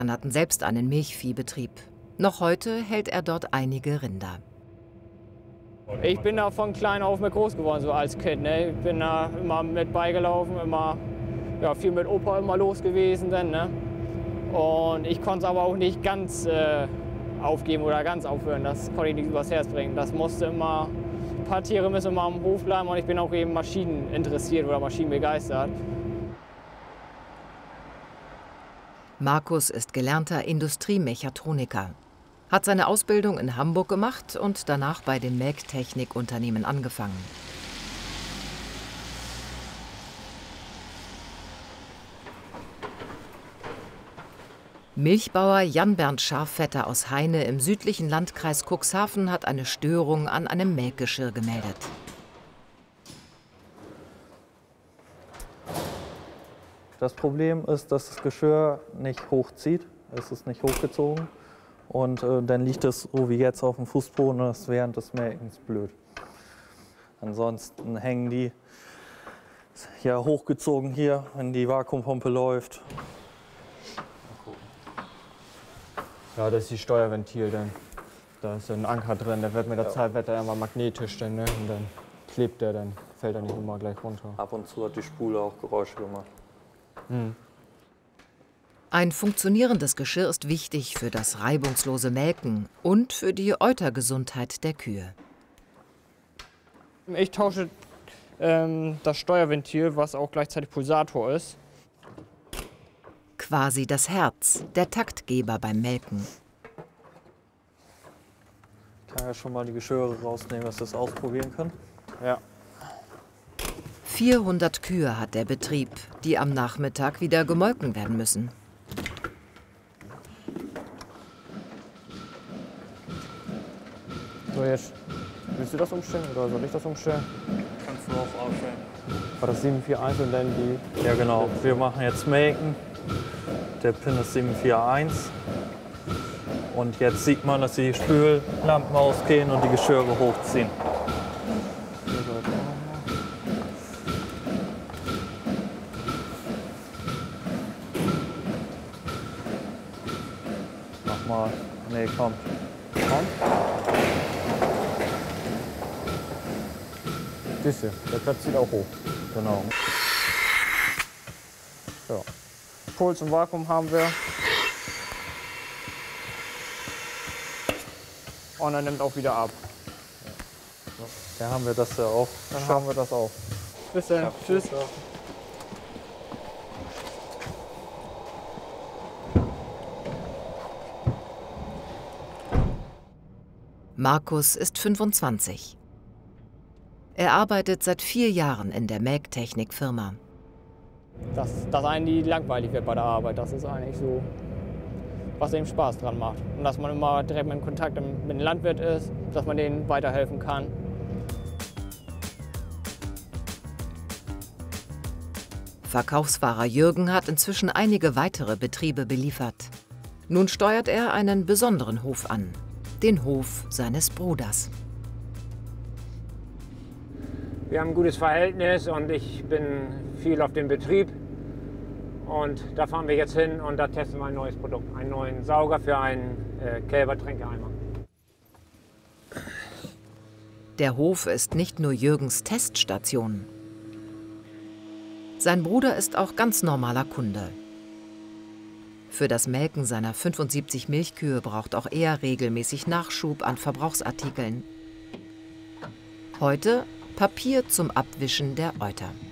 hatten selbst einen Milchviehbetrieb. Noch heute hält er dort einige Rinder. Ich bin da von klein auf mit groß geworden, so als Kind. Ne? Ich bin da immer mit beigelaufen, immer viel mit Opa immer los gewesen. Dann, ne? Und ich konnte es aber auch nicht ganz aufgeben oder ganz aufhören. Das konnte ich nicht übers Herz bringen. Das musste immer, ein paar Tiere müssen immer am Hof bleiben und ich bin auch eben Maschinen interessiert oder Maschinen begeistert. Markus ist gelernter Industriemechatroniker, hat seine Ausbildung in Hamburg gemacht und danach bei dem Melktechnikunternehmen angefangen. Milchbauer Jan-Bernd Scharfvetter aus Heine im südlichen Landkreis Cuxhaven hat eine Störung an einem Melkgeschirr gemeldet. Das Problem ist, dass das Geschirr nicht hochzieht. Es ist nicht hochgezogen. Und dann liegt es so wie jetzt auf dem Fußboden und das ist während des Melkens blöd. Ansonsten hängen die ja hochgezogen hier, wenn die Vakuumpumpe läuft. Ja, das ist die Steuerventil dann. Da ist ein Anker drin, der wird mit der Zeit wird er immer magnetisch dann, ne? Und dann klebt der, dann fällt er nicht immer gleich runter. Ab und zu hat die Spule auch Geräusche gemacht. Ein funktionierendes Geschirr ist wichtig für das reibungslose Melken und für die Eutergesundheit der Kühe. Ich tausche das Steuerventil, was auch gleichzeitig Pulsator ist. Quasi das Herz, der Taktgeber beim Melken. Ich kann ja schon mal die Geschirre rausnehmen, dass wir das ausprobieren können. Ja. 400 Kühe hat der Betrieb, die am Nachmittag wieder gemolken werden müssen. So, jetzt willst du das umstellen oder soll ich das umstellen? Kannst du auch aufstellen. War das 741 und dann die? Ja genau, wir machen jetzt Melken. Der Pin ist 741. Und jetzt sieht man, dass die Spüllampen ausgehen und die Geschirre hochziehen. Mach mal. Nee, komm. Komm. Siehst du, der Platz zieht auch hoch. Genau. So. Puls und Vakuum haben wir. Und dann nimmt auch wieder ab. Da haben wir das ja auch. Dann haben wir das auch. Bis dann. Ja, Tschüss. Markus ist 25. Er arbeitet seit 4 Jahren in der Melktechnikfirma. Dass einem nie langweilig wird bei der Arbeit, das ist eigentlich so, was ihm Spaß dran macht. Und dass man immer direkt mit Kontakt mit dem Landwirt ist, dass man denen weiterhelfen kann. Verkaufsfahrer Jürgen hat inzwischen einige weitere Betriebe beliefert. Nun steuert er einen besonderen Hof an, den Hof seines Bruders. Wir haben ein gutes Verhältnis und ich bin viel auf dem Betrieb. Und da fahren wir jetzt hin und da testen wir ein neues Produkt, einen neuen Sauger für einen Kälbertränkeeimer. Der Hof ist nicht nur Jürgens Teststation. Sein Bruder ist auch ganz normaler Kunde. Für das Melken seiner 75 Milchkühe braucht auch er regelmäßig Nachschub an Verbrauchsartikeln. Heute Papier zum Abwischen der Euter.